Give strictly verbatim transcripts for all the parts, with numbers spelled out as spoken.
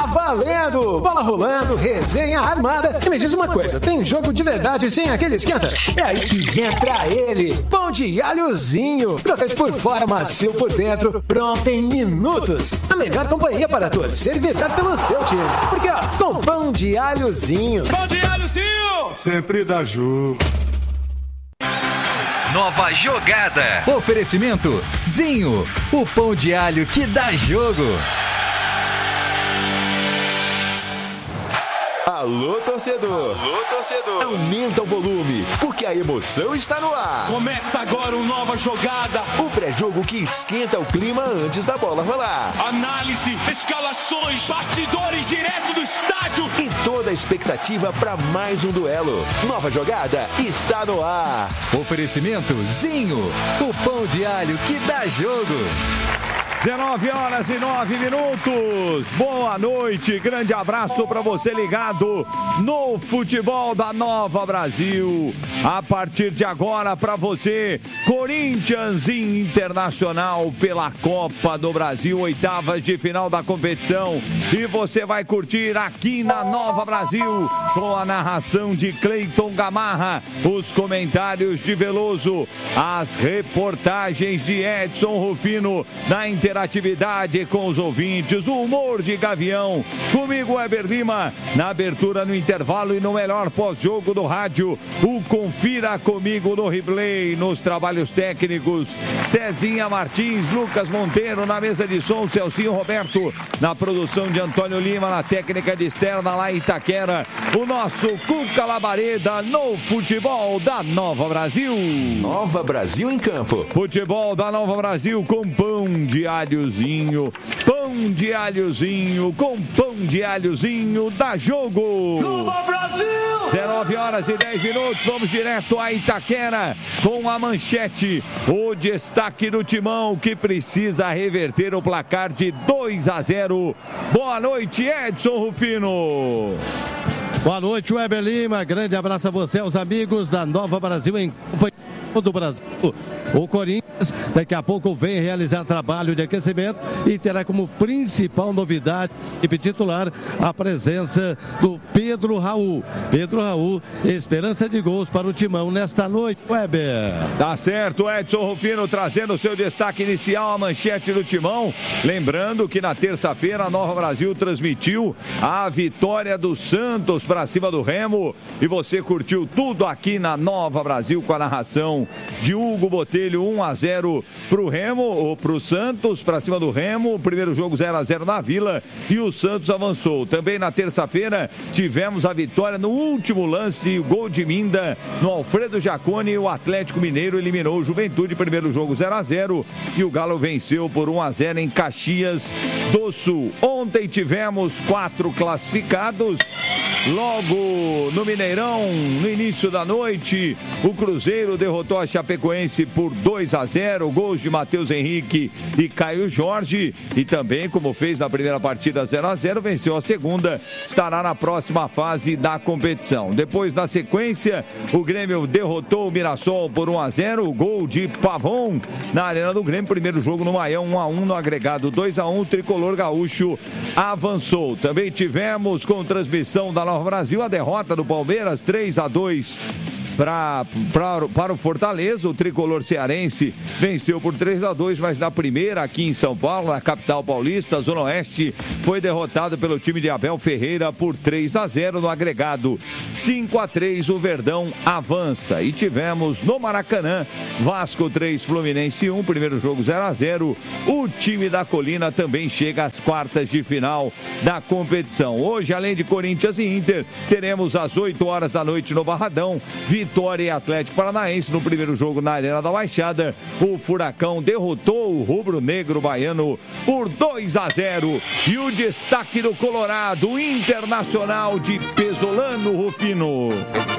tá valendo! Bola rolando, resenha armada. E me diz uma coisa, tem jogo de verdade sem aquele esquenta? É aí que entra ele, pão de alhozinho. Crocante por fora, macio por dentro, pronto em minutos. A melhor companhia para torcer e vibrar pelo seu time. Porque, ó, com pão de alhozinho. Pão de alhozinho! Sempre dá jogo. Nova jogada. Oferecimento Zinho, o pão de alho que dá jogo. Alô, torcedor! Alô, torcedor! Aumenta o volume, porque a emoção está no ar. Começa agora o Nova Jogada. O pré-jogo que esquenta o clima antes da bola rolar. Análise, escalações, bastidores direto do estádio. E toda a expectativa para mais um duelo. Nova Jogada está no ar. Oferecimento Zinho, o pão de alho que dá jogo. dezenove horas e nove minutos. Boa noite, grande abraço para você ligado no futebol da Nova Brasil. A partir de agora para você, Corinthians e Internacional pela Copa do Brasil, oitavas de final da competição. E você vai curtir aqui na Nova Brasil com a narração de Cleiton Gamarra, os comentários de Veloso, as reportagens de Edson Rufino na internet. Atividade com os ouvintes, o humor de Gavião, comigo Weber Lima, na abertura, no intervalo e no melhor pós-jogo do rádio, o Confira Comigo no replay, nos trabalhos técnicos, Cezinha Martins, Lucas Monteiro, na mesa de som, Celcinho Roberto, na produção de Antônio Lima, na técnica de externa lá em Itaquera, o nosso Cuca Labareda no futebol da Nova Brasil. Nova Brasil em campo. Futebol da Nova Brasil com pão de alhozinho, pão de alhozinho, com pão de alhozinho, dá jogo. Nova Brasil! dezenove horas e dez minutos, vamos direto a Itaquera com a manchete, o destaque do Timão que precisa reverter o placar de dois a zero. Boa noite, Edson Rufino. Boa noite, Weber Lima, grande abraço a você, aos amigos da Nova Brasil em companhia do Brasil. O Corinthians daqui a pouco vem realizar trabalho de aquecimento e terá como principal novidade e titular a presença do Pedro Raul. Pedro Raul, esperança de gols para o Timão nesta noite, Weber. Tá certo, Edson Rufino trazendo o seu destaque inicial, a manchete do Timão. Lembrando que na terça-feira a Nova Brasil transmitiu a vitória do Santos para cima do Remo e você curtiu tudo aqui na Nova Brasil com a narração de Hugo Botelho. Um a zero pro Remo, ou pro Santos, para cima do Remo. O primeiro jogo zero a zero na Vila e o Santos avançou. Também na terça-feira tivemos a vitória no último lance, o gol de Minda no Alfredo Jaconi, e o Atlético Mineiro eliminou o Juventude. Primeiro jogo zero a zero e o Galo venceu por um a zero em Caxias do Sul. Ontem tivemos quatro classificados. Logo no Mineirão, no início da noite, o Cruzeiro derrotou a Chapecoense por dois a zero, gols de Matheus Henrique e Caio Jorge, e também, como fez na primeira partida zero a zero, venceu a segunda, estará na próxima fase da competição. Depois, na sequência, o Grêmio derrotou o Mirassol por um a zero, o gol de Pavon na Arena do Grêmio, primeiro jogo no Maião, um a um no agregado dois a um, o tricolor gaúcho avançou. Também tivemos, com transmissão da Nova Brasil, a derrota do Palmeiras, três a dois Pra, pra, para o Fortaleza. O tricolor cearense venceu por três a dois, mas na primeira aqui em São Paulo, na capital paulista, Zona Oeste, foi derrotado pelo time de Abel Ferreira por três a zero no agregado. cinco a três, o Verdão avança. E tivemos no Maracanã, Vasco três, Fluminense um, primeiro jogo zero a zero. O time da Colina também chega às quartas de final da competição. Hoje, além de Corinthians e Inter, teremos às oito horas da noite no Barradão, Vitória e Atlético Paranaense. No primeiro jogo na Arena da Baixada, o Furacão derrotou o rubro-negro baiano por dois a zero. E o destaque do Colorado, Internacional de Pesolano, Rufino.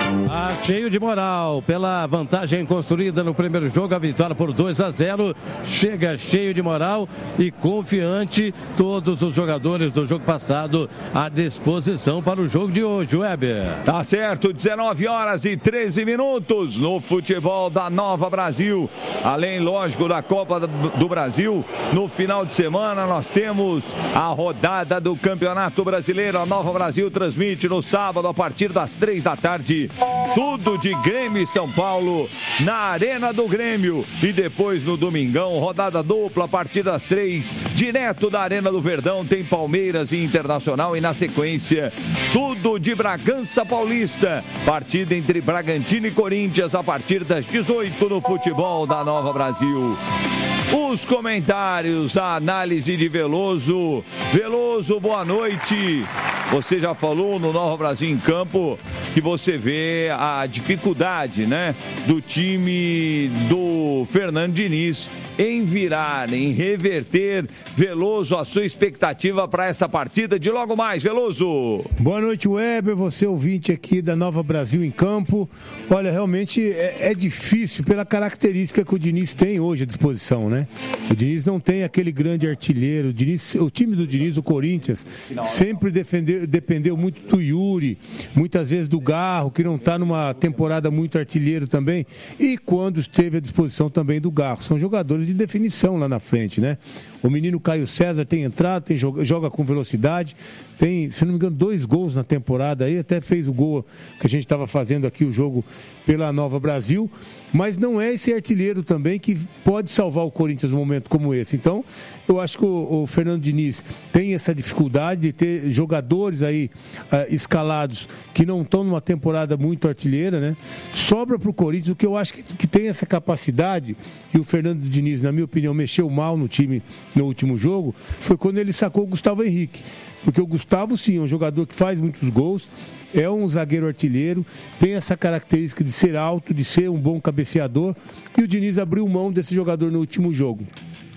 Ah, cheio de moral, pela vantagem construída no primeiro jogo, a vitória por dois a zero, chega cheio de moral e confiante, todos os jogadores do jogo passado à disposição para o jogo de hoje, Weber. Tá certo, dezenove horas e treze minutos no futebol da Nova Brasil, além, lógico, da Copa do Brasil, no final de semana nós temos a rodada do Campeonato Brasileiro. A Nova Brasil transmite no sábado a partir das três da tarde, tudo de Grêmio e São Paulo na Arena do Grêmio. E depois no domingão, rodada dupla a partir das três, direto da Arena do Verdão, tem Palmeiras e Internacional. E na sequência, tudo de Bragança Paulista, partida entre Bragantino e Corinthians a partir das dezoito no futebol da Nova Brasil. Os comentários, a análise de Veloso. Veloso, boa noite. Você já falou no Nova Brasil em Campo que você vê a dificuldade, né, do time do Fernando Diniz em virar, em reverter. Veloso, a sua expectativa para essa partida de logo mais, Veloso. Boa noite, Weber, você ouvinte aqui da Nova Brasil em Campo. Olha, realmente é, é difícil pela característica que o Diniz tem hoje à disposição, né? O Diniz não tem aquele grande artilheiro. O, Diniz, o time do Diniz, o Corinthians, sempre defendeu, dependeu muito do Yuri, muitas vezes do Garro, que não está numa temporada muito artilheiro também, e quando esteve à disposição também do Garro. São jogadores de definição lá na frente, né? O menino Caio César tem entrado, tem, joga, joga com velocidade, tem, se não me engano, dois gols na temporada aí, até fez o gol que a gente estava fazendo aqui, o jogo pela Nova Brasil, mas não é esse artilheiro também que pode salvar o Corinthians num momento como esse. Então, eu acho que o, o Fernando Diniz tem essa dificuldade de ter jogadores aí uh, escalados que não estão numa temporada muito artilheira, né? Sobra para o Corinthians, o que eu acho que, que tem essa capacidade, e o Fernando Diniz, na minha opinião, mexeu mal no time no último jogo, foi quando ele sacou o Gustavo Henrique. Porque o Gustavo, sim, é um jogador que faz muitos gols, é um zagueiro artilheiro, tem essa característica de ser alto, de ser um bom cabeceador, e o Diniz abriu mão desse jogador no último jogo.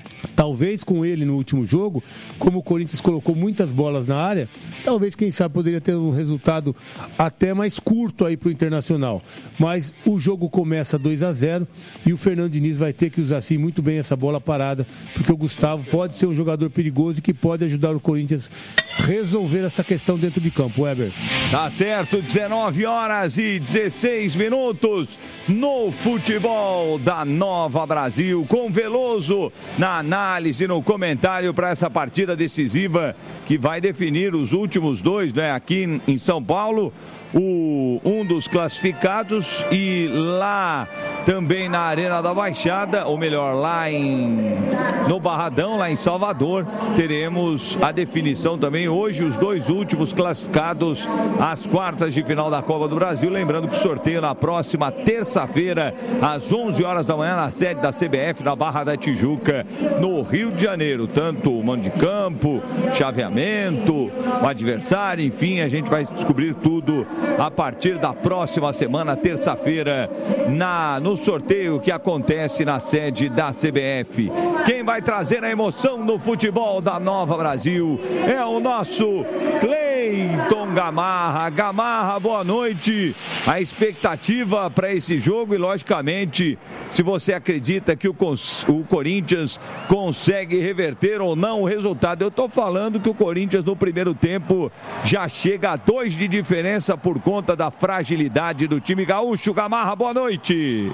Talvez com ele no último jogo, como o Corinthians colocou muitas bolas na área, talvez, quem sabe, poderia ter um resultado até mais curto aí para o Internacional. Mas o jogo começa dois a zero e o Fernando Diniz vai ter que usar assim muito bem essa bola parada, porque o Gustavo pode ser um jogador perigoso e que pode ajudar o Corinthians a resolver essa questão dentro de campo, Weber. Tá certo, dezenove horas e dezesseis minutos no futebol da Nova Brasil, com Veloso na análise, no comentário para essa partida decisiva que vai definir os últimos dois, né, aqui em São Paulo. O, um dos classificados, e lá também na Arena da Baixada, ou melhor, lá em, no Barradão, lá em Salvador, teremos a definição também hoje, os dois últimos classificados às quartas de final da Copa do Brasil. Lembrando que o sorteio na próxima terça-feira, às onze horas da manhã, na sede da C B F, na Barra da Tijuca, no Rio de Janeiro. Tanto o mando de campo, chaveamento, o adversário, enfim, a gente vai descobrir tudo a partir da próxima semana, terça-feira, na, no sorteio que acontece na sede da C B F. Quem vai trazer a emoção no futebol da Nova Brasil é o nosso Cleiton Gamarra. Gamarra, boa noite. A expectativa para esse jogo e, logicamente, se você acredita que o, o Corinthians consegue reverter ou não o resultado. Eu estou falando que o Corinthians no primeiro tempo já chega a dois de diferença por conta da fragilidade do time gaúcho. Gamarra, boa noite.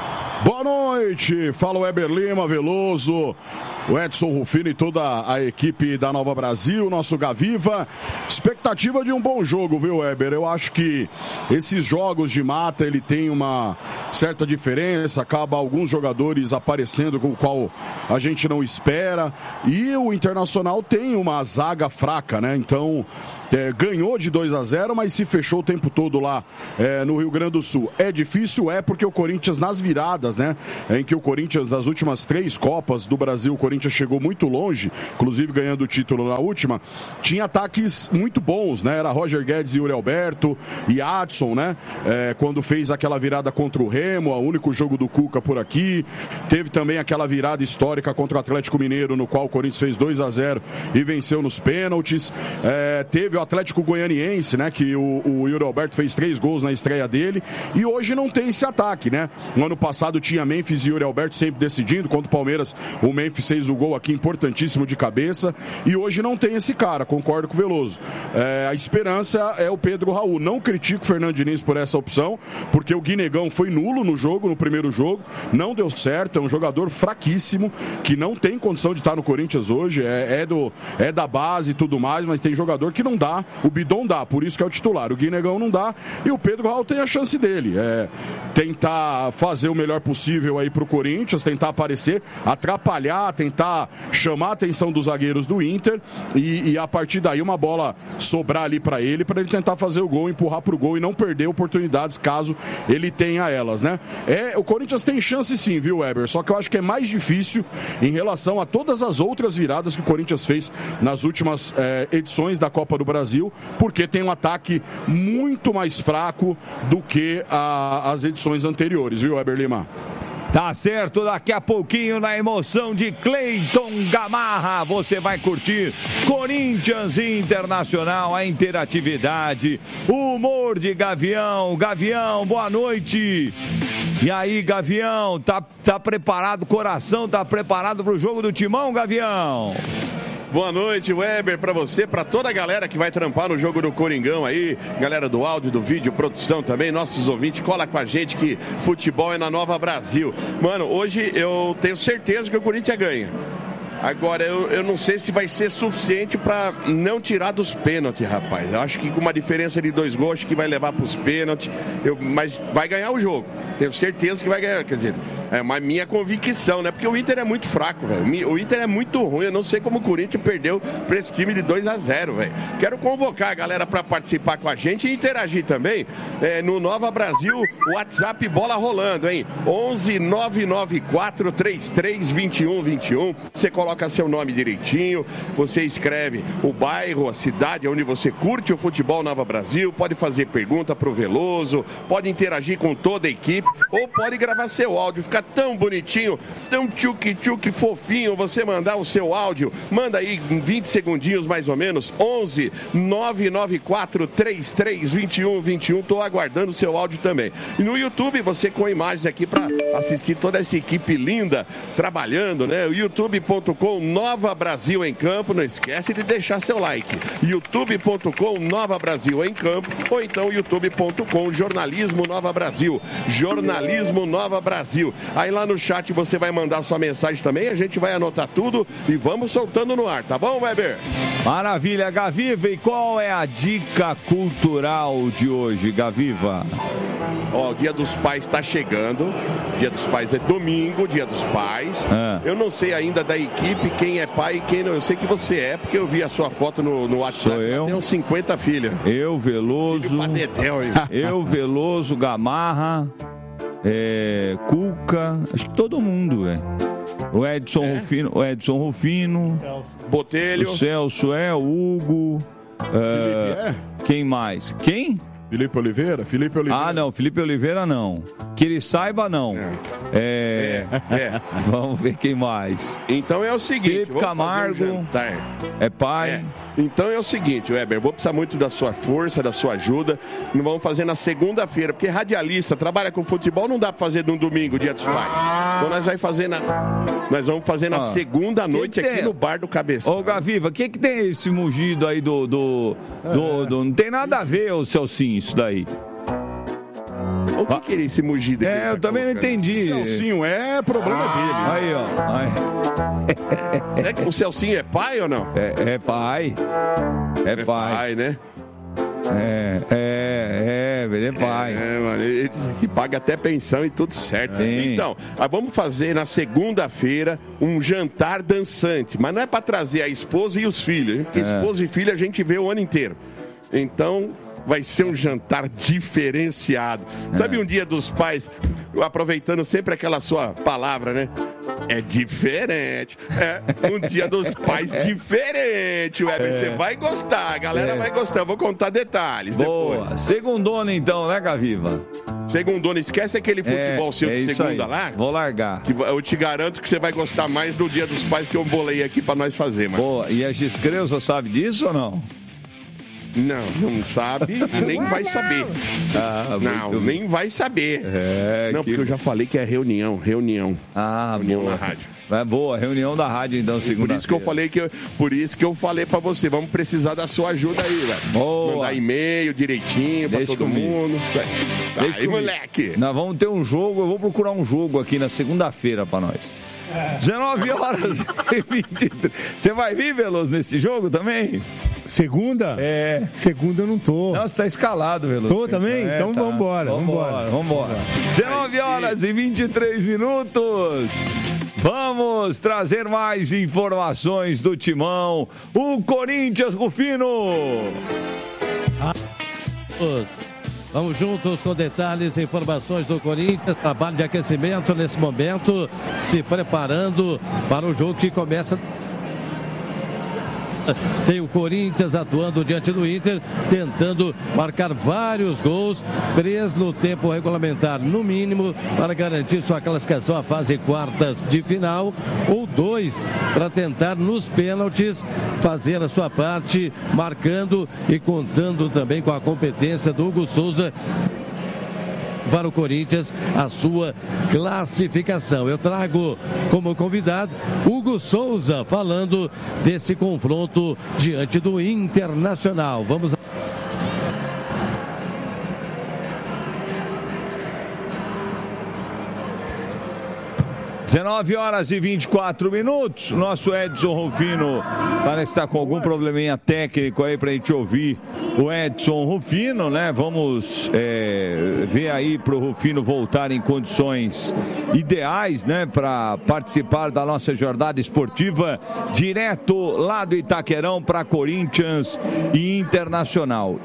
Boa noite, fala o Weber Lima, Veloso, o Edson Rufino e toda a equipe da Nova Brasil, nosso Gaviva. Expectativa de um bom jogo, viu, Weber? Eu acho que esses jogos de mata, ele tem uma certa diferença, acaba alguns jogadores aparecendo com o qual a gente não espera, e o Internacional tem uma zaga fraca, né? Então, É, ganhou de dois a zero, mas se fechou o tempo todo lá é, no Rio Grande do Sul. É difícil, é porque o Corinthians nas viradas, né, em que o Corinthians das últimas três Copas do Brasil, o Corinthians chegou muito longe, inclusive ganhando o título na última, tinha ataques muito bons, né, era Roger Guedes e Yuri Alberto e Adson, né, é, quando fez aquela virada contra o Remo, o único jogo do Cuca por aqui. Teve também aquela virada histórica contra o Atlético Mineiro, no qual o Corinthians fez dois a zero e venceu nos pênaltis. É, É, teve o Atlético Goianiense, né? Que o, o Yuri Alberto fez três gols na estreia dele. E hoje não tem esse ataque, né? No ano passado tinha Memphis e Yuri Alberto sempre decidindo. Contra o Palmeiras, o Memphis fez o gol aqui importantíssimo de cabeça. E hoje não tem esse cara, concordo com o Veloso. É, a esperança é o Pedro Raul. Não critico o Fernando Diniz por essa opção, porque o Guinegão foi nulo no jogo, no primeiro jogo. Não deu certo, é um jogador fraquíssimo, que não tem condição de estar no Corinthians hoje. É, é, do, é da base e tudo mais, mas tem jogador que não dá. O Bidon dá, por isso que é o titular. O Guinegão não dá e o Pedro Raul tem a chance dele. É tentar fazer o melhor possível aí pro Corinthians, tentar aparecer, atrapalhar, tentar chamar a atenção dos zagueiros do Inter e, e a partir daí uma bola sobrar ali para ele, para ele tentar fazer o gol, empurrar pro gol e não perder oportunidades caso ele tenha elas, né? É, o Corinthians tem chance sim, viu, Weber? Só que eu acho que é mais difícil em relação a todas as outras viradas que o Corinthians fez nas últimas é, edições da Copa do Brasil, porque tem um ataque muito mais fraco do que a, as edições anteriores, viu, Weber Lima? Tá certo, daqui a pouquinho na emoção de Cleiton Gamarra, você vai curtir Corinthians Internacional, a interatividade, o humor de Gavião. Gavião, boa noite. E aí, Gavião, tá, tá preparado, coração tá preparado pro jogo do Timão, Gavião? Boa noite, Weber, pra você, pra toda a galera que vai trampar no jogo do Coringão aí, galera do áudio, do vídeo, produção também, nossos ouvintes, cola com a gente que futebol é na Nova Brasil. Mano, hoje eu tenho certeza que o Corinthians ganha. Agora, eu, eu não sei se vai ser suficiente para não tirar dos pênaltis, rapaz. Eu acho que com uma diferença de dois gols, acho que vai levar para os pênaltis. Eu, mas vai ganhar o jogo. Tenho certeza que vai ganhar. Quer dizer, é uma minha convicção, né? Porque o Inter é muito fraco, velho. O Inter é muito ruim. Eu não sei como o Corinthians perdeu para esse time de dois a zero, velho. Quero convocar a galera para participar com a gente e interagir também é, no Nova Brasil, WhatsApp Bola Rolando, hein? onze nove nove quatro três três dois um dois um. Você coloca Coloca seu nome direitinho, você escreve o bairro, a cidade onde você curte o futebol Nova Brasil, pode fazer pergunta pro Veloso, pode interagir com toda a equipe, ou pode gravar seu áudio, fica tão bonitinho, tão tchuc-tchuc fofinho, você mandar o seu áudio, manda aí em vinte segundinhos mais ou menos, onze nove nove quatro três três dois um dois um, tô aguardando o seu áudio também. E no YouTube você com imagens aqui para assistir toda essa equipe linda trabalhando, né? O youtube ponto com Nova Brasil em Campo, não esquece de deixar seu like, youtube ponto com Nova Brasil em Campo, ou então youtube ponto com Jornalismo Nova Brasil, Jornalismo Nova Brasil. Aí lá no chat você vai mandar sua mensagem também, a gente vai anotar tudo e vamos soltando no ar, tá bom, Weber? Maravilha, Gaviva, e qual é a dica cultural de hoje, Gaviva? Ó, o Dia dos Pais está chegando, Dia dos Pais é domingo, Dia dos Pais. Ah. Eu não sei ainda da equipe quem é pai e quem não. Eu sei que você é, porque eu vi a sua foto no, no WhatsApp. Sou eu. Tem uns cinquenta filhas. Eu, Veloso. Dedéu, eu, Veloso, Gamarra, é, Cuca, acho que todo mundo, é. O Edson é? Rufino, o Edson Rufino, Botelho, o Celso é, o Hugo, é, é. Quem mais? Quem? Felipe Oliveira? Felipe Oliveira. Ah, não, Felipe Oliveira não. Que ele saiba, não. É. é. é. Vamos ver quem mais. Então é o seguinte: Felipe Camargo. Um é pai. É. Então é o seguinte, Weber, vou precisar muito da sua força, da sua ajuda. Nós vamos fazer na segunda-feira, porque radialista, trabalha com futebol, não dá pra fazer num domingo, Dia dos Pais. Então nós vamos fazer na, nós vamos fazer na ah. segunda noite aqui no Bar do Cabeção. Ô, Gaviva, o que que tem esse mugido aí do... do, do, do não tem nada a ver, o Celcinho, isso daí. O que, que é esse mugido? É, eu tá também não entendi. O Celcinho é problema ah, dele. Aí, ó. Aí. É que o Celcinho é pai ou não? É, é pai. É, é pai. pai, né? É, é, é, ele é pai. É, mano, ele que paga até pensão e tudo certo. Sim. Então, vamos fazer na segunda-feira um jantar dançante. Mas não é pra trazer a esposa e os filhos, porque é. esposa e filha a gente vê o ano inteiro. Então... vai ser um jantar diferenciado. É. Sabe um Dia dos Pais, aproveitando sempre aquela sua palavra, né? É diferente. É um Dia dos Pais diferente, Weber. Você é. vai gostar, a galera é. vai gostar. Eu vou contar detalhes Boa. depois. Segundona então, né, Gaviva? Segundona, esquece aquele futebol é, seu de é segunda aí. lá. Vou largar. Que eu te garanto que você vai gostar mais do Dia dos Pais que eu bolei aqui pra nós fazer, mano. Boa, e a Giscreuza sabe disso ou não? Não, não sabe e nem vai saber. Ah, não, nem vai saber. É, não, que... porque eu já falei que é reunião, reunião. Ah, reunião boa. na rádio. É boa, reunião da rádio então, segunda. Por isso que eu falei que eu, por isso que eu falei pra você, vamos precisar da sua ajuda aí, velho. Boa. Mandar e-mail direitinho pra Deixa todo comigo. mundo. Deixa aí, comigo. moleque. Nós vamos ter um jogo, eu vou procurar um jogo aqui na segunda-feira pra nós. dezenove horas e vinte e três. Você vai vir, Veloso, nesse jogo também? Segunda? É. Segunda eu não tô. Não, você tá escalado, Veloso. Tô também? É, então tá. vambora, vambora. Vambora. dezenove horas e vinte e três minutos. Vamos trazer mais informações do Timão. O Corinthians, Rufino. Vamos juntos com detalhes e informações do Corinthians. Trabalho de aquecimento nesse momento, se preparando para o jogo que começa. Tem o Corinthians atuando diante do Inter, tentando marcar vários gols, três no tempo regulamentar, no mínimo, para garantir sua classificação à fase quartas de final, ou dois para tentar nos pênaltis fazer a sua parte, marcando e contando também com a competência do Hugo Souza para o Corinthians a sua classificação. Eu trago como convidado Hugo Souza falando desse confronto diante do Internacional. Vamos dezenove horas e vinte e quatro minutos. Nosso Edson Rufino parece estar com algum probleminha técnico aí pra gente ouvir o Edson Rufino, né? Vamos é, ver aí pro Rufino voltar em condições ideais, né? Para participar da nossa jornada esportiva direto lá do Itaquerão para Corinthians e Internacional.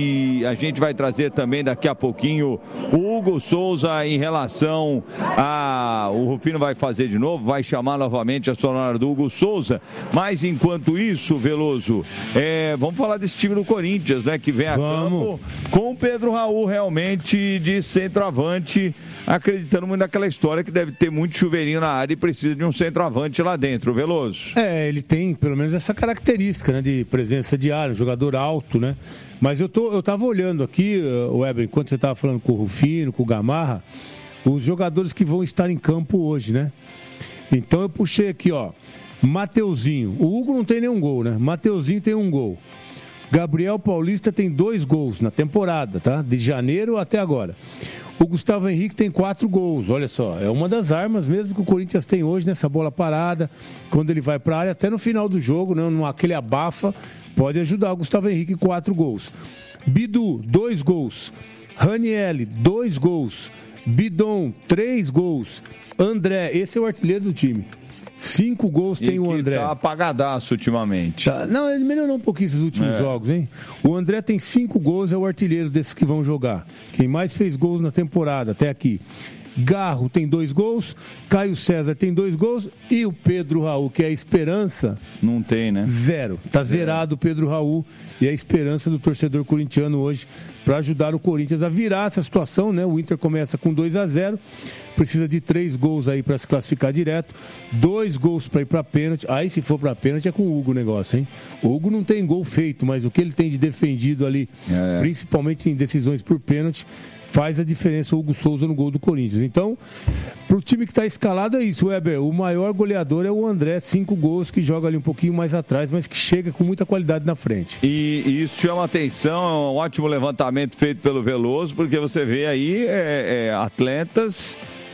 E a gente vai trazer também daqui a pouquinho o Hugo Souza em relação a... O Rufino vai vai fazer de novo, vai chamar novamente a sonora do Hugo Souza, mas enquanto isso, Veloso, é, vamos falar desse time do Corinthians, né, que vem a vamos. campo com o Pedro Raul realmente de centroavante, acreditando muito naquela história que deve ter muito chuveirinho na área e precisa de um centroavante lá dentro, Veloso. É, ele tem pelo menos essa característica, né, de presença de área, um jogador alto, né, mas eu, tô, eu tava olhando aqui, Weber, enquanto você tava falando com o Rufino, com o Gamarra, os jogadores que vão estar em campo hoje, né? Então eu puxei aqui, ó. Mateuzinho. O Hugo não tem nenhum gol, né? Mateuzinho tem um gol. Gabriel Paulista tem dois gols na temporada, tá? De janeiro até agora. O Gustavo Henrique tem quatro gols, olha só. É uma das armas mesmo que o Corinthians tem hoje nessa bola parada. Quando ele vai para a área, até no final do jogo, né? Aquele abafa, pode ajudar o Gustavo Henrique, quatro gols. Bidu, dois gols. Ranielli, dois gols. Bidon, três gols. André, esse é o artilheiro do time. Cinco gols tem e o André. Tá apagadaço ultimamente. Tá. Não, ele melhorou um pouquinho esses últimos é. jogos, hein? O André tem cinco gols, é o artilheiro desses que vão jogar. Quem mais fez gols na temporada até aqui. Garro tem dois gols, Caio César tem dois gols e o Pedro Raul, que é a esperança... Não tem, né? Zero. Tá zero. Zerado o Pedro Raul e a esperança do torcedor corintiano hoje para ajudar o Corinthians a virar essa situação, né? O Inter começa com dois a zero, precisa de três gols aí para se classificar direto, dois gols para ir para pênalti. Aí se for para pênalti é com o Hugo o negócio, hein? O Hugo não tem gol feito, mas o que ele tem de defendido ali, é. principalmente em decisões por pênalti, faz a diferença o Hugo Souza no gol do Corinthians. Então, pro time que está escalado é isso, Weber. O maior goleador é o André, cinco gols, que joga ali um pouquinho mais atrás, mas que chega com muita qualidade na frente. E, e isso chama atenção, é um ótimo levantamento feito pelo Veloso, porque você vê aí é, é, atletas...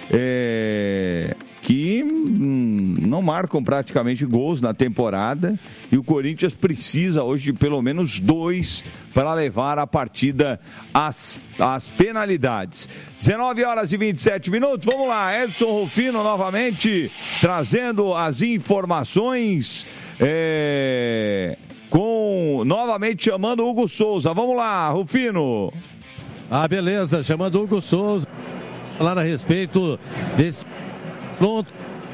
É, que hum, não marcam praticamente gols na temporada e o Corinthians precisa hoje de pelo menos dois para levar a partida às, às penalidades. dezenove horas e vinte e sete minutos, vamos lá, Edson Rufino novamente trazendo as informações é, com novamente chamando o Hugo Souza. Vamos lá, Rufino. Ah, beleza, chamando o Hugo Souza falar a respeito desse pronto.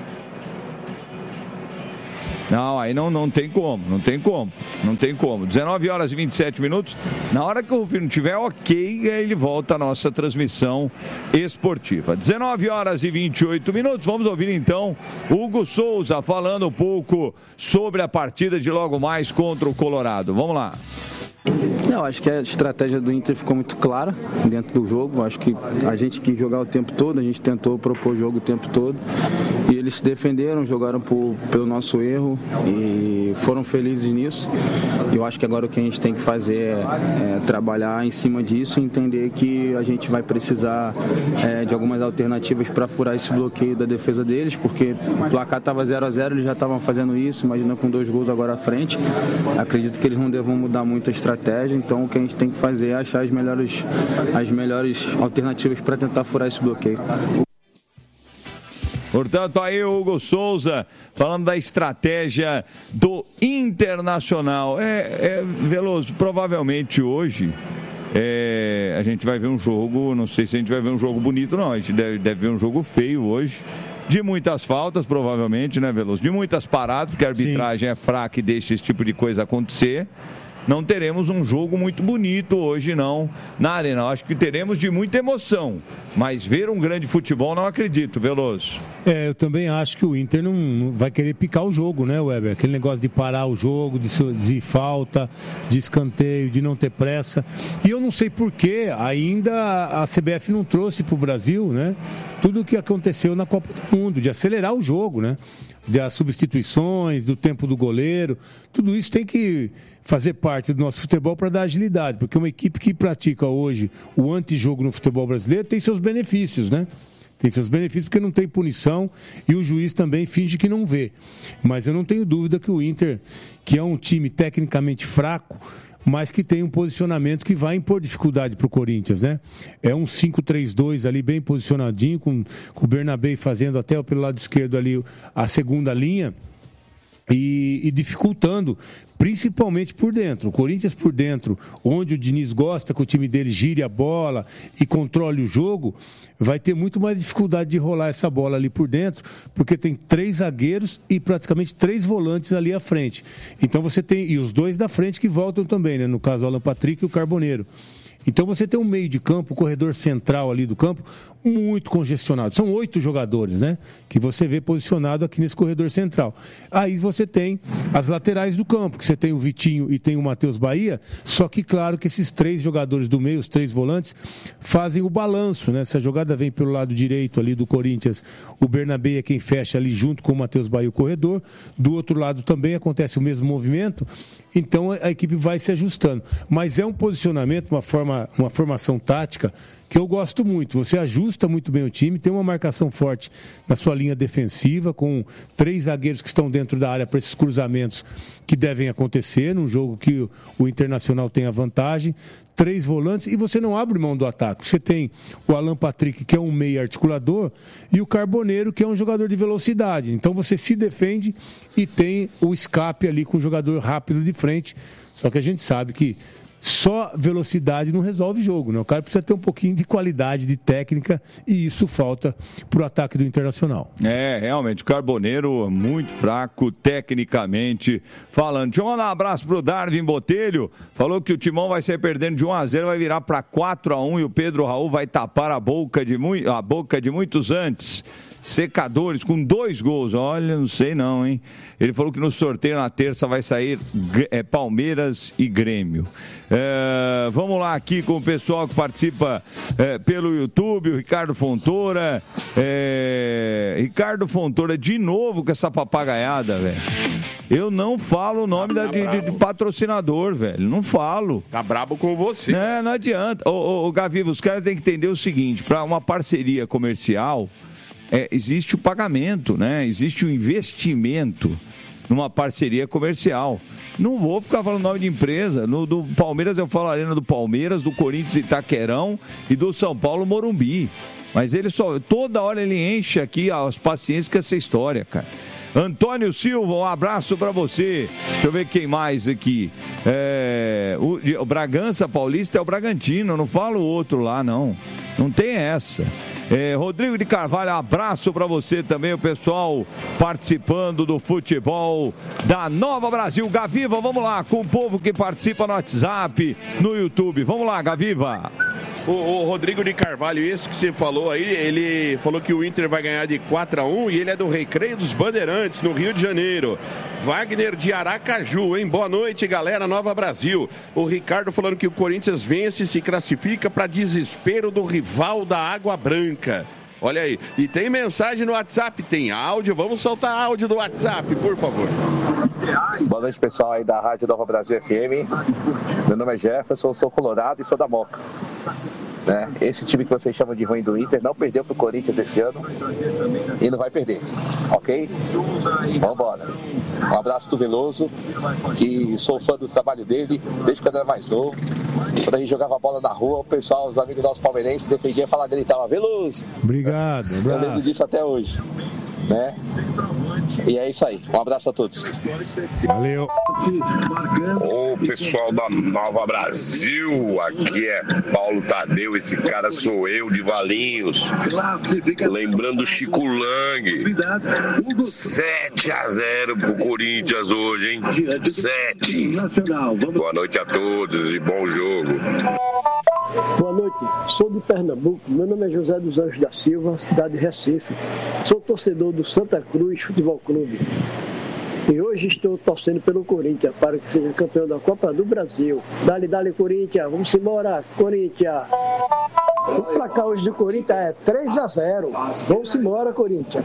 Não, aí não, não tem como, não tem como, não tem como. dezenove horas e vinte e sete minutos, na hora que o Rufino tiver ok, ele volta à nossa transmissão esportiva. dezenove horas e vinte e oito minutos, vamos ouvir então Hugo Souza falando um pouco sobre a partida de logo mais contra o Colorado. Vamos lá. Eu acho que a estratégia do Inter ficou muito clara dentro do jogo. Acho que a gente quis jogar o tempo todo, a gente tentou propor o jogo o tempo todo e eles se defenderam, jogaram por, pelo nosso erro e foram felizes nisso. Eu acho que agora o que a gente tem que fazer é, é trabalhar em cima disso e entender que a gente vai precisar é, de algumas alternativas para furar esse bloqueio da defesa deles, porque o placar estava zero a zero, eles já estavam fazendo isso, imagina com dois gols agora à frente. Acredito que eles não devam mudar muito a estratégia, então o que a gente tem que fazer é achar as melhores, as melhores alternativas para tentar furar esse bloqueio. Portanto, aí o Hugo Souza falando da estratégia do Internacional. É, é Veloso, provavelmente hoje é, a gente vai ver um jogo, não sei se a gente vai ver um jogo bonito, não. A gente deve, deve ver um jogo feio hoje. De muitas faltas, provavelmente, né, Veloso? De muitas paradas, porque a arbitragem Sim. é fraca e deixa esse tipo de coisa acontecer. Não teremos um jogo muito bonito hoje, não, na Arena. Acho que teremos de muita emoção, mas ver um grande futebol não acredito, Veloso. É, eu também acho que o Inter não, não vai querer picar o jogo, né, Weber? Aquele negócio de parar o jogo, de, de falta, de escanteio, de não ter pressa. E eu não sei por que ainda a C B F não trouxe para o Brasil, né, tudo o que aconteceu na Copa do Mundo, de acelerar o jogo, né? Das substituições, do tempo do goleiro, tudo isso tem que fazer parte do nosso futebol para dar agilidade, porque uma equipe que pratica hoje o antijogo no futebol brasileiro tem seus benefícios, né? Tem seus benefícios porque não tem punição e o juiz também finge que não vê. Mas eu não tenho dúvida que o Inter, que é um time tecnicamente fraco, mas que tem um posicionamento que vai impor dificuldade para o Corinthians, né? É um cinco três dois ali bem posicionadinho, com, com o Bernabé fazendo até pelo lado esquerdo ali a segunda linha e, e dificultando, principalmente por dentro. O Corinthians por dentro, onde o Diniz gosta que o time dele gire a bola e controle o jogo, vai ter muito mais dificuldade de rolar essa bola ali por dentro, porque tem três zagueiros e praticamente três volantes ali à frente. Então você tem, e os dois da frente que voltam também, né? No caso o Alan Patrick e o Carboneiro. Então você tem um meio de campo, o corredor central ali do campo, muito congestionado. São oito jogadores, né? Que você vê posicionado aqui nesse corredor central. Aí você tem as laterais do campo, que você tem o Vitinho e tem o Matheus Bahia, só que claro que esses três jogadores do meio, os três volantes, fazem o balanço, né? Essa jogada vem pelo lado direito ali do Corinthians, o Bernabé é quem fecha ali junto com o Matheus Bahia o corredor, do outro lado também acontece o mesmo movimento, então a equipe vai se ajustando. Mas é um posicionamento, uma forma uma formação tática que eu gosto muito. Você ajusta muito bem o time, tem uma marcação forte na sua linha defensiva, com três zagueiros que estão dentro da área para esses cruzamentos que devem acontecer, num jogo que o Internacional tem a vantagem, três volantes, e você não abre mão do ataque. Você tem o Alan Patrick, que é um meio articulador, e o Carboneiro, que é um jogador de velocidade. Então você se defende e tem o escape ali com o jogador rápido de frente. Só que a gente sabe que só velocidade não resolve jogo, né? O cara precisa ter um pouquinho de qualidade, de técnica, e isso falta para o ataque do Internacional. É, realmente, o Carboneiro muito fraco tecnicamente falando. Deixa eu mandar um abraço pro Darwin Botelho, falou que o Timão vai sair perdendo de um a zero, vai virar para quatro a um e o Pedro Raul vai tapar a boca de, mu- a boca de muitos antes. Secadores com dois gols, olha, não sei não, hein? Ele falou que no sorteio na terça vai sair é, Palmeiras e Grêmio. É, vamos lá aqui com o pessoal que participa é, pelo YouTube, o Ricardo Fontoura. É, Ricardo Fontoura, de novo com essa papagaiada, velho. Eu não falo o nome tá da, de, de, de patrocinador, velho. Não falo. Tá brabo com você. Não, não adianta. Ô, ô, ô Gaviva, os caras têm que entender o seguinte, para uma parceria comercial, É, existe o pagamento, né? Existe o investimento numa parceria comercial. Não vou ficar falando nome de empresa. No do Palmeiras eu falo Arena do Palmeiras, do Corinthians Itaquerão e do São Paulo Morumbi. Mas ele só, toda hora ele enche aqui as paciências com essa história, cara. Antônio Silva, um abraço pra você. Deixa eu ver quem mais aqui. É, o, o Bragança Paulista é o Bragantino, eu não falo o outro lá, não. Não tem essa. É, Rodrigo de Carvalho, abraço para você também, o pessoal participando do futebol da Nova Brasil. Gaviva, vamos lá, com o povo que participa no WhatsApp, no YouTube. Vamos lá, Gaviva. O, o Rodrigo de Carvalho, esse que você falou aí, ele falou que o Inter vai ganhar de quatro a um e ele é do Recreio dos Bandeirantes, no Rio de Janeiro. Wagner de Aracaju, hein? Boa noite, galera, Nova Brasil. O Ricardo falando que o Corinthians vence e se classifica para desespero do rival da Água Branca. Olha aí, e tem mensagem no WhatsApp, tem áudio, vamos soltar áudio do WhatsApp, por favor. Boa noite, pessoal aí da Rádio Nova Brasil F M. Meu nome é Jefferson, sou colorado e sou da Moca. Né? Esse time que vocês chamam de ruim do Inter não perdeu pro Corinthians esse ano e não vai perder, ok? Vamos embora. Um abraço do Veloso, que sou fã do trabalho dele desde quando era mais novo. Quando a gente jogava bola na rua, o pessoal, os amigos nossos palmeirenses defendiam e falavam, gritava, Veloso! Obrigado, abraço. Eu lembro disso até hoje. Né? E é isso aí. Um abraço a todos. Valeu. Ô pessoal da Nova Brasil, aqui é Paulo Tadeu, esse cara sou eu de Valinhos. Lembrando o Chico Lang. sete a zero pro Corinthians hoje, hein? sete. Boa noite a todos e bom jogo. Boa noite, sou de Pernambuco, meu nome é José dos Anjos da Silva, cidade de Recife. Sou torcedor do Santa Cruz Futebol Clube. E hoje estou torcendo pelo Corinthians para que seja campeão da Copa do Brasil. Dale, dale, Corinthians, vamos embora, Corinthians. O placar hoje do Corinthians é três a zero. Vamos embora, Corinthians.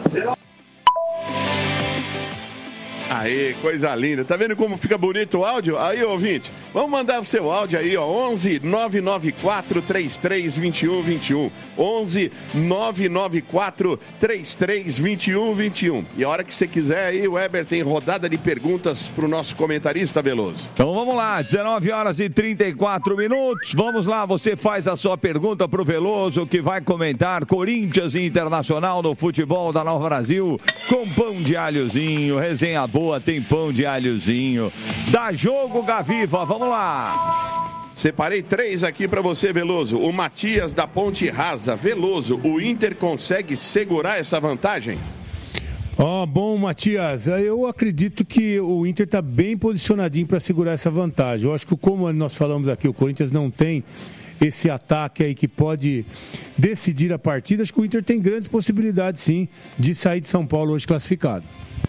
Aê, coisa linda. Tá vendo como fica bonito o áudio? Aí, ouvinte, vamos mandar o seu áudio aí, ó. onze nove nove quatro três três dois um dois um. onze nove nove quatro três três dois um dois um. E a hora que você quiser aí, o Weber tem rodada de perguntas pro nosso comentarista Veloso. Então vamos lá, dezenove horas e trinta e quatro minutos. Vamos lá, você faz a sua pergunta pro Veloso, que vai comentar Corinthians e Internacional no futebol da Nova Brasil, com pão de alhozinho, resenha boa, tem pão de alhozinho. Dá jogo, Gaviva, vamos lá. Separei três aqui para você, Veloso. O Matias da Ponte Rasa. Veloso, o Inter consegue segurar essa vantagem? Ó, oh, bom, Matias, eu acredito que o Inter está bem posicionadinho para segurar essa vantagem. Eu acho que, como nós falamos aqui, o Corinthians não tem esse ataque aí que pode decidir a partida. Acho que o Inter tem grandes possibilidades, sim, de sair de São Paulo hoje classificado.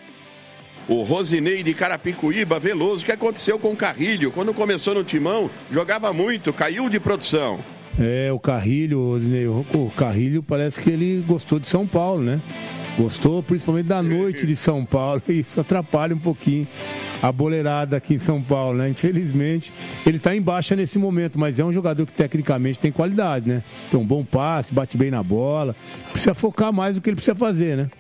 O Rosinei de Carapicuíba, Veloso, o que aconteceu com o Carrilho? Quando começou no Timão, jogava muito, caiu de produção. É, o Carrilho, o Carrilho parece que ele gostou de São Paulo, né? Gostou principalmente da noite de São Paulo, e isso atrapalha um pouquinho a boleirada aqui em São Paulo, né? Infelizmente, ele está em baixa nesse momento, mas é um jogador que tecnicamente tem qualidade, né? Tem um bom passe, bate bem na bola, precisa focar mais do que ele precisa fazer, né?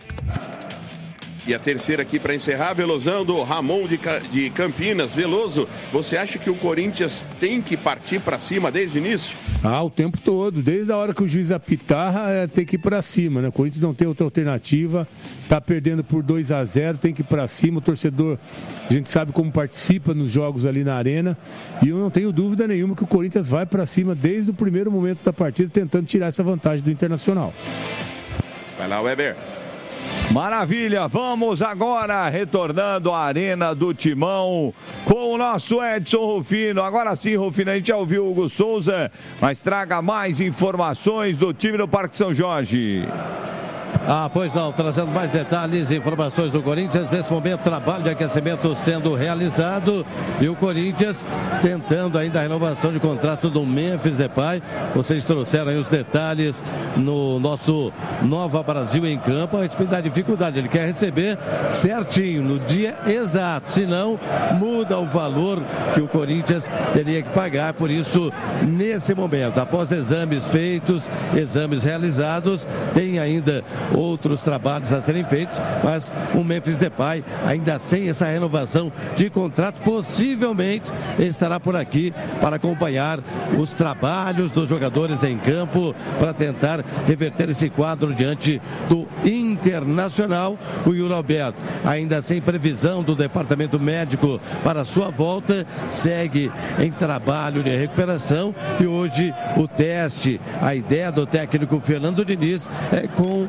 E a terceira aqui para encerrar, Velozão, do Ramon de, de Campinas. Veloso, você acha que o Corinthians tem que partir para cima desde o início? Ah, o tempo todo. Desde a hora que o juiz apitar, é, tem que ir para cima, né? O Corinthians não tem outra alternativa. Tá perdendo por dois a zero, tem que ir para cima. O torcedor, a gente sabe como participa nos jogos ali na arena. E eu não tenho dúvida nenhuma que o Corinthians vai para cima desde o primeiro momento da partida, tentando tirar essa vantagem do Internacional. Vai lá, Weber. Maravilha, vamos agora retornando à Arena do Timão com o nosso Edson Rufino. Agora sim, Rufino, a gente já ouviu o Hugo Souza, mas traga mais informações do time do Parque São Jorge. Ah, pois não, trazendo mais detalhes e informações do Corinthians. Nesse momento, trabalho de aquecimento sendo realizado e o Corinthians tentando ainda a renovação de contrato do Memphis Depay. Vocês trouxeram aí os detalhes no nosso Nova Brasil em campo a respeito da dificuldade. Ele quer receber certinho, no dia exato, senão muda o valor que o Corinthians teria que pagar. Por isso, nesse momento, após exames feitos, exames realizados, tem ainda outros trabalhos a serem feitos, mas o Memphis Depay, ainda sem essa renovação de contrato, possivelmente estará por aqui para acompanhar os trabalhos dos jogadores em campo, para tentar reverter esse quadro diante do Internacional. O Yuri Alberto, ainda sem previsão do departamento médico para sua volta, segue em trabalho de recuperação e hoje o teste, a ideia do técnico Fernando Diniz é com...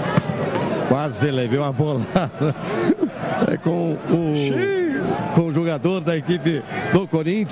Quase levei uma bolada. É com o, com o jogador da equipe do Corinthians.